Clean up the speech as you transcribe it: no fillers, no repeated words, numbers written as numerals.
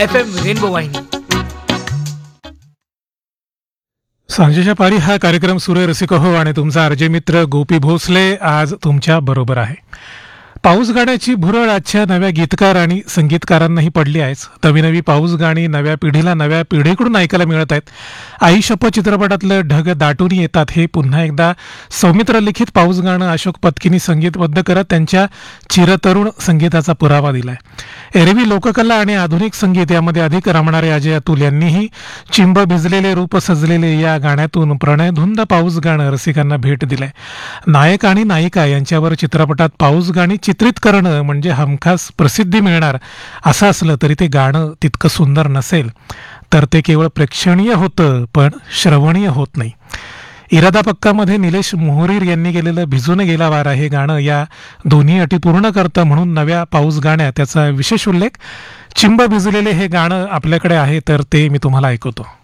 FM rainbow वाहिनी. सांजेच्या पारी हा कार्यक्रम सूर्य रसिक हो आणि तुमचा अर्जय मित्र गोपी भोसले आज तुमच्या बरोबर आहे. पाऊस गाण्याची भुरळ आजच्या नव्या गीतकार आणि संगीतकारांनाही पडली आहेच. नवी नवी पाऊस गाणी नव्या पिढीकडून ऐकायला मिळत आहेत. आई शपथ चित्रपटातलं ढग दाटून येतात हे पुन्हा एकदा सौमित्र लिखित पाऊस गाणं अशोक पत्कीनी संगीतबद्ध करत त्यांच्या चिरतरुण संगीताचा पुरावा दिलाय. एरवी लोककला आणि आधुनिक संगीत यामध्ये अधिक रमणारे अजय अतुल यांनीही चिंब भिजलेले रूप सजलेले या गाण्यातून प्रणयधुंद पाऊस गाणं रसिकांना भेट दिलंय. नायक आणि नायिका यांच्यावर चित्रपटात पाऊस गाणी चित्रित करणं म्हणजे हमखास प्रसिद्धी मिळणार असं असलं तरी ते गाणं तितकं सुंदर नसेल तर ते केवळ प्रेक्षणीय होतं पण श्रवणीय होत नाही. इरादा पक्कामध्ये निलेश मोहरीर यांनी केलेलं भिजून गेला वारा हे गाणं या दोन्ही अटी पूर्ण करतं. म्हणून नव्या पाऊस गाण्यात त्याचा विशेष उल्लेख. चिंब भिजलेले हे गाणं आपल्याकडे आहे तर ते मी तुम्हाला ऐकवतो.